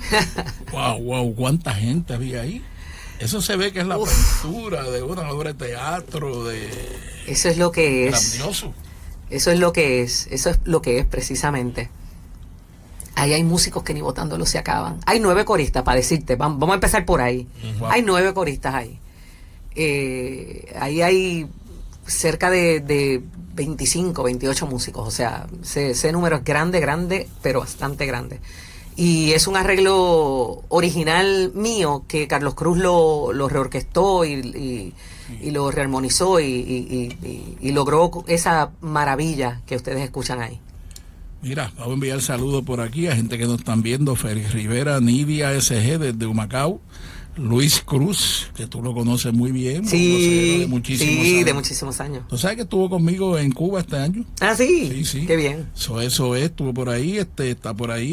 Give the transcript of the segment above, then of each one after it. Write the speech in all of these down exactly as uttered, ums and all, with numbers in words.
Wow, wow, cuánta gente había ahí. Eso se ve que es la Uf. pintura de una obra de teatro, de... Eso es lo que es. Grandioso. Eso es lo que es, eso es lo que es precisamente. Ahí hay músicos que ni votándolo se acaban. Hay nueve coristas, para decirte, vamos, vamos a empezar por ahí. Wow. Hay nueve coristas ahí. Eh, ahí hay cerca de, de veinticinco, veintiocho músicos, o sea, ese, ese número es grande, grande, pero bastante grande. Y es un arreglo original mío que Carlos Cruz lo, lo reorquestó y, y, y lo rearmonizó y, y, y, y logró esa maravilla que ustedes escuchan ahí. Mira, vamos a enviar saludos por aquí a gente que nos están viendo: Félix Rivera, Nidia S G desde Humacao, Luis Cruz, que tú lo conoces muy bien. Sí, de muchísimos sí, años. de muchísimos años. ¿Tú sabes que estuvo conmigo en Cuba este año? Ah, sí, sí, sí. Qué bien. Eso, eso es, estuvo por ahí, este, está por ahí,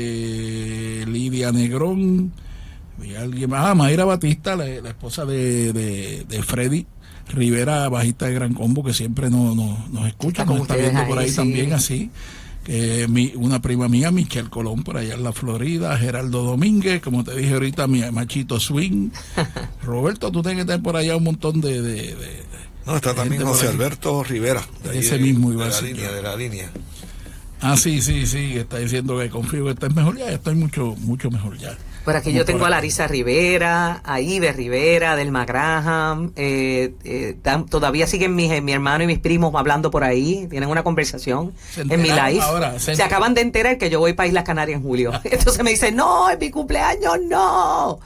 este, Lidia Negrón, y alguien más, ah, Mayra Batista, la, la esposa de, de, de Freddy Rivera, bajista de Gran Combo, que siempre nos, nos, nos escucha, nos está viendo ahí, por ahí sí. También así. Que mi, una prima mía, Michelle Colón, por allá en la Florida, Geraldo Domínguez, como te dije ahorita, mi Machito Swing. Roberto, tú tienes que tener por allá un montón de... de, de, de no, está también José Alberto Rivera. De ese de, mismo iba de a la decir. línea, de la línea. Ah, sí, sí, sí, está diciendo que confío que estás mejor ya, estoy mucho, mucho mejor ya. Por aquí yo tengo por a Larisa Rivera, a Ives Rivera, Delma Graham, eh, eh, tam, todavía siguen mis, mi hermano y mis primos hablando por ahí, tienen una conversación en mi live. Ahora, se, se acaban de enterar que yo voy para Islas Canarias en julio. Entonces me dicen, no, es mi cumpleaños, no.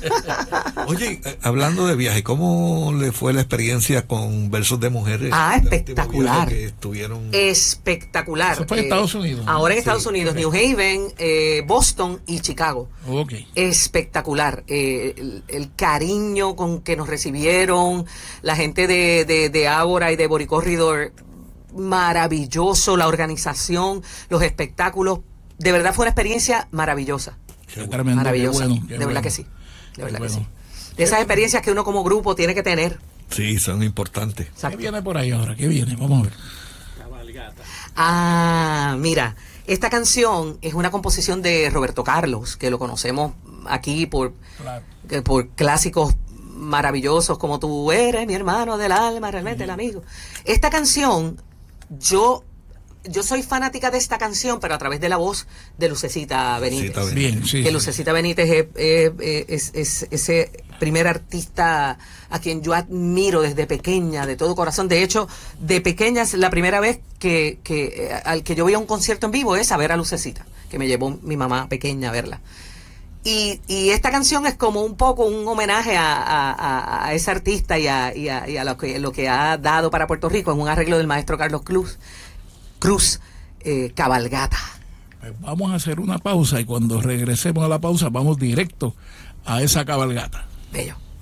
Oye, hablando de viaje, ¿cómo le fue la experiencia con Versos de Mujeres? Ah, espectacular. Que estuvieron... Espectacular. Eso fue en eh, Estados Unidos. Ahora en sí, Estados Unidos, okay. New Haven, eh, Boston y Chicago. Okay. Espectacular. Eh, el, el cariño con que nos recibieron, la gente de, de, de Ágora y de Bori Corridor, maravilloso, la organización, los espectáculos. De verdad fue una experiencia maravillosa. Qué tremendo, maravillosa. Qué bueno, qué de verdad bueno. que sí. De verdad bueno. que sí. De esas experiencias que uno como grupo tiene que tener. Sí, son importantes. Exacto. ¿Qué viene por ahí ahora? ¿Qué viene? Vamos a ver. Cabalgata. Ah, mira, esta canción es una composición de Roberto Carlos, que lo conocemos aquí por, claro. por clásicos maravillosos como Tú eres mi hermano del alma, realmente sí. El amigo. Esta canción, yo... Yo soy fanática de esta canción, pero a través de la voz de Lucecita Benítez. Sí, bien, sí, que sí. Lucecita Benítez es, es, es, es, es ese primer artista a quien yo admiro desde pequeña, de todo corazón. De hecho, de pequeña es la primera vez que, que al que yo voy a un concierto en vivo es a ver a Lucecita, que me llevó mi mamá pequeña a verla. Y, y esta canción es como un poco un homenaje a, a, a ese artista y a, y a, y a lo, que, lo que ha dado para Puerto Rico en un arreglo del maestro Carlos Cruz. Cruz, eh, Cabalgata. Pues vamos a hacer una pausa y cuando regresemos a la pausa vamos directo a esa cabalgata. Bello.